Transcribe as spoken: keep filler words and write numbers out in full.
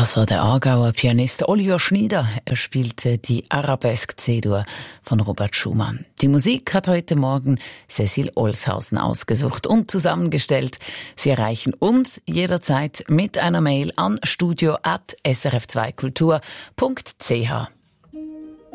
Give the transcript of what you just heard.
Das war der Aargauer Pianist Oliver Schnieder. Er spielte die Arabesque C-Dur von Robert Schumann. Die Musik hat heute Morgen Cecil Olshausen ausgesucht und zusammengestellt. Sie erreichen uns jederzeit mit einer Mail an studio at s r f zwei kultur punkt c h.